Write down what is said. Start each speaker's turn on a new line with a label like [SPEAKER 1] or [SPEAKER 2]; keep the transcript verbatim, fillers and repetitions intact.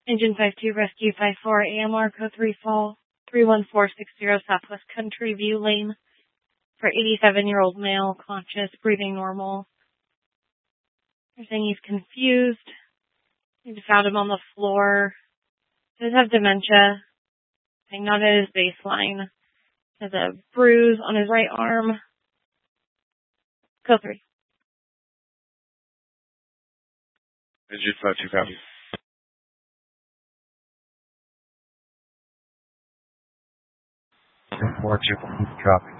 [SPEAKER 1] Engine five two, Rescue five four, A M R code three fall, three one four six zero, Southwest Country View Lane, for eighty-seven-year-old male, conscious, breathing normal. They're saying he's confused. They found him on the floor. Does have dementia. Saying not at his baseline. Has a bruise on his right arm. Code three.
[SPEAKER 2] Engine five two, copy.
[SPEAKER 3] four two, copy.